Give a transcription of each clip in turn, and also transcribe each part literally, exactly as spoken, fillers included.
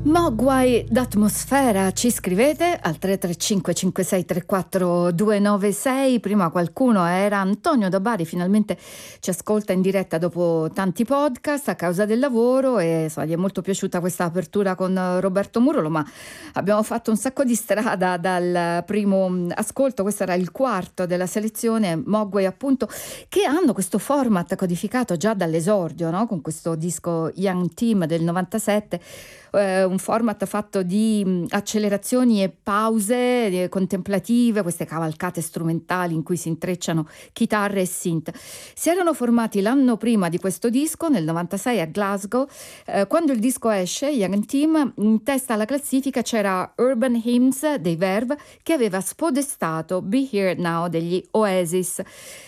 Mogwai d'atmosfera, ci scrivete al tre tre cinque cinque sei tre quattro due nove sei. Prima qualcuno era Antonio da Bari, finalmente ci ascolta in diretta dopo tanti podcast a causa del lavoro e so, gli è molto piaciuta questa apertura con Roberto Murolo, ma abbiamo fatto un sacco di strada dal primo ascolto. Questo era il quarto della selezione, Mogwai appunto, che hanno questo format codificato già dall'esordio, no? Con questo disco Young Team del novantasette, eh, un format fatto di mh, accelerazioni e pause eh, contemplative, queste cavalcate strumentali in cui si intrecciano chitarre e synth. Si erano formati l'anno prima di questo disco, nel novantasei a Glasgow. Eh, quando il disco esce, Young Team, in testa alla classifica c'era Urban Hymns dei Verve, che aveva spodestato Be Here Now degli Oasis.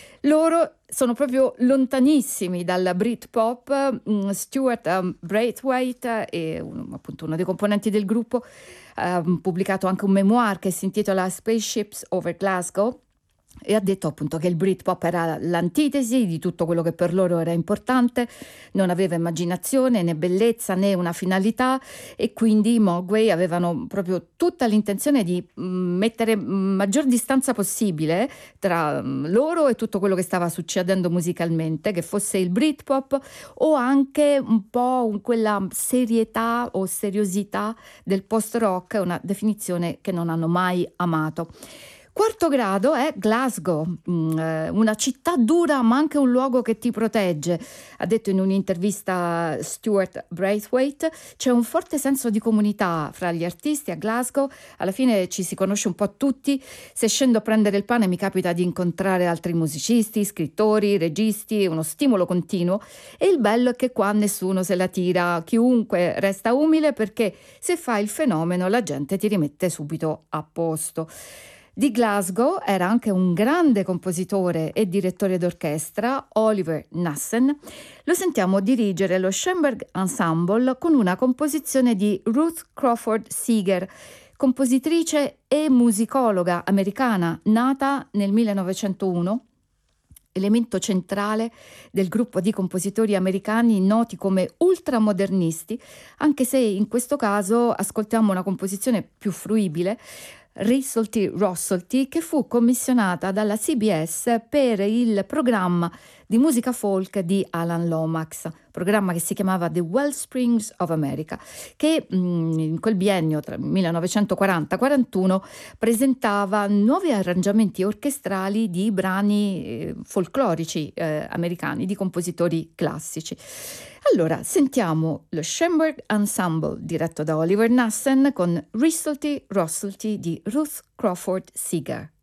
Loro sono proprio lontanissimi dal Britpop. mm, Stuart um, Braithwaite, è un, appunto uno dei componenti del gruppo, ha pubblicato anche un memoir che si intitola Spaceships Over Glasgow, e ha detto appunto che il Britpop era l'antitesi di tutto quello che per loro era importante, non aveva immaginazione né bellezza né una finalità, e quindi i Mogwai avevano proprio tutta l'intenzione di mh, mettere maggior distanza possibile tra mh, loro e tutto quello che stava succedendo musicalmente, che fosse il Britpop o anche un po' quella serietà o seriosità del post-rock, una definizione che non hanno mai amato. Quarto grado è Glasgow, mm, eh, una città dura ma anche un luogo che ti protegge. Ha detto in un'intervista Stuart Braithwaite: c'è un forte senso di comunità fra gli artisti a Glasgow, alla fine ci si conosce un po' tutti, se scendo a prendere il pane mi capita di incontrare altri musicisti, scrittori, registi, uno stimolo continuo, e il bello è che qua nessuno se la tira, chiunque resta umile perché se fai il fenomeno la gente ti rimette subito a posto. Di Glasgow era anche un grande compositore e direttore d'orchestra, Oliver Nassen. Lo sentiamo dirigere lo Schoenberg Ensemble con una composizione di Ruth Crawford Seeger, compositrice e musicologa americana nata nel millenovecentouno, elemento centrale del gruppo di compositori americani noti come ultramodernisti, anche se in questo caso ascoltiamo una composizione più fruibile, Risolti Rossolti, che fu commissionata dalla C B S per il programma di musica folk di Alan Lomax, programma che si chiamava The Wellsprings of America, che mh, in quel biennio tra millenovecentoquaranta quarantuno presentava nuovi arrangiamenti orchestrali di brani eh, folclorici eh, americani, di compositori classici. Allora, sentiamo lo Schoenberg Ensemble diretto da Oliver Nassen con Risolti Rossolti di Ruth Crawford Seeger.